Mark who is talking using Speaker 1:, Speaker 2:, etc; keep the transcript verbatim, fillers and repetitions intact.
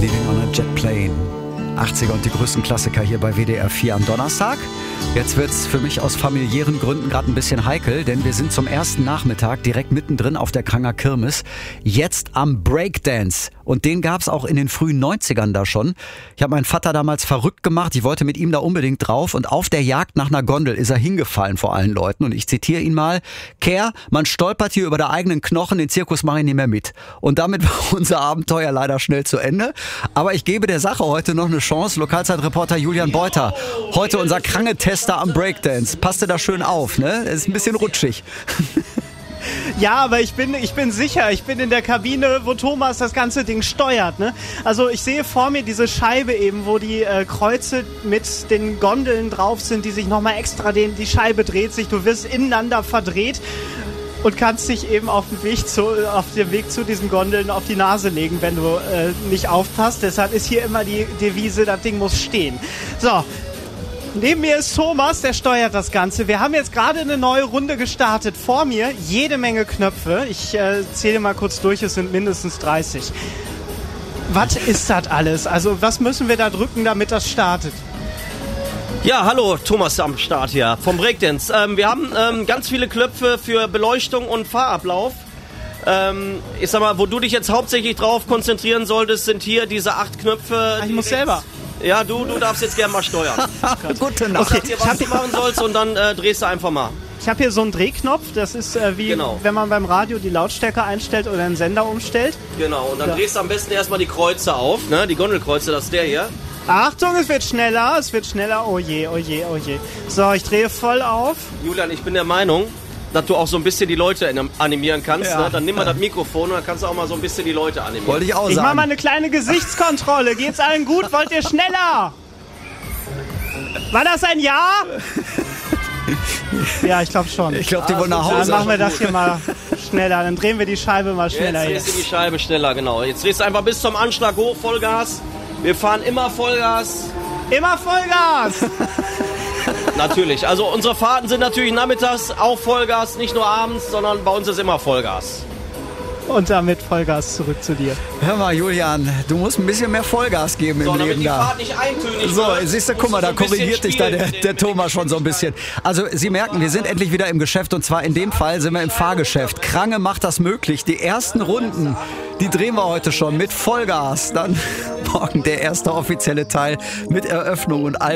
Speaker 1: Living on a Jet Plane. achtziger und die größten Klassiker hier bei W D R vier am Donnerstag. Jetzt wird's für mich aus familiären Gründen gerade ein bisschen heikel, denn wir sind zum ersten Nachmittag direkt mittendrin auf der Kranger Kirmes. Jetzt am Breakdance. Und den gab's auch in den frühen neunzigern da schon. Ich habe meinen Vater damals verrückt gemacht. Ich wollte mit ihm da unbedingt drauf. Und auf der Jagd nach einer Gondel ist er hingefallen vor allen Leuten. Und ich zitiere ihn mal. Kerr, man stolpert hier über der eigenen Knochen. Den Zirkus mache ich nicht mehr mit. Und damit war unser Abenteuer leider schnell zu Ende. Aber ich gebe der Sache heute noch eine Chance. Lokalzeitreporter Julian Beuter. Heute unser Krange-Tester am Breakdance. Passte da schön auf, ne? Es ist ein bisschen rutschig.
Speaker 2: Ja, aber ich bin, ich bin sicher, ich bin in der Kabine, wo Thomas das ganze Ding steuert. Ne? Also ich sehe vor mir diese Scheibe eben, wo die äh, Kreuze mit den Gondeln drauf sind, die sich nochmal extra, den, die Scheibe dreht sich, du wirst ineinander verdreht und kannst dich eben auf dem Weg zu, auf dem Weg zu diesen Gondeln auf die Nase legen, wenn du äh, nicht aufpasst. Deshalb ist hier immer die Devise, das Ding muss stehen. So. Neben mir ist Thomas, der steuert das Ganze. Wir haben jetzt gerade eine neue Runde gestartet. Vor mir jede Menge Knöpfe. Ich äh, zähle mal kurz durch, es sind mindestens dreißig. Was ist das alles? Also was müssen wir da drücken, damit das startet?
Speaker 3: Ja, hallo, Thomas am Start hier vom Breakdance. Ähm, wir haben ähm, ganz viele Knöpfe für Beleuchtung und Fahrablauf. Ähm, ich sag mal, wo du dich jetzt hauptsächlich drauf konzentrieren solltest, sind hier diese acht Knöpfe.
Speaker 2: Ich muss selber.
Speaker 3: Ja, du, du darfst jetzt gerne mal steuern.
Speaker 1: Gute Nacht.
Speaker 3: Ich sag dir, was du machen sollst und dann äh, drehst du einfach mal.
Speaker 2: Ich habe hier so einen Drehknopf, das ist äh, wie
Speaker 3: genau.
Speaker 2: wenn man beim Radio die Lautstärke einstellt oder einen Sender umstellt.
Speaker 3: Genau, und dann
Speaker 2: ja.
Speaker 3: drehst du am besten erstmal die Kreuze auf, ne? Die Gondelkreuze, das ist der hier.
Speaker 2: Achtung, es wird schneller, es wird schneller, oh je, oh je, oh je. So, ich drehe voll auf.
Speaker 3: Julian, ich bin der Meinung, dass du auch so ein bisschen die Leute animieren kannst. Ja. Ne? Dann nimm mal das Mikrofon und dann kannst du auch mal so ein bisschen die Leute animieren.
Speaker 1: Wollte ich auch
Speaker 2: ich
Speaker 1: sagen.
Speaker 2: mach mal eine kleine Gesichtskontrolle. Geht's allen gut? Wollt ihr schneller? War das ein Ja? Ja, ich glaube schon.
Speaker 1: Ich glaube, die wollen nach Hause.
Speaker 2: Dann machen wir das hier mal schneller. Dann drehen wir die Scheibe mal schneller.
Speaker 3: Jetzt drehst du die Scheibe schneller, genau. Jetzt drehst du einfach bis zum Anschlag hoch, Vollgas. Wir fahren immer Vollgas.
Speaker 2: Immer Vollgas!
Speaker 3: Natürlich. Also unsere Fahrten sind natürlich nachmittags auch Vollgas, nicht nur abends, sondern bei uns ist immer Vollgas.
Speaker 2: Und damit Vollgas zurück zu dir.
Speaker 1: Hör mal, Julian, du musst ein bisschen mehr Vollgas geben im
Speaker 3: so, damit
Speaker 1: Leben
Speaker 3: die
Speaker 1: da.
Speaker 3: Fahrt nicht eintönig
Speaker 1: so,
Speaker 3: wird,
Speaker 1: siehst du, guck mal, da
Speaker 3: so
Speaker 1: korrigiert dich da der,
Speaker 3: den,
Speaker 1: der Thomas schon so ein bisschen. Also, Sie merken, wir sind endlich wieder im Geschäft und zwar in dem Fall sind wir im Fahrgeschäft. Krange macht das möglich. Die ersten Runden, die drehen wir heute schon mit Vollgas. Dann morgen der erste offizielle Teil mit Eröffnung und all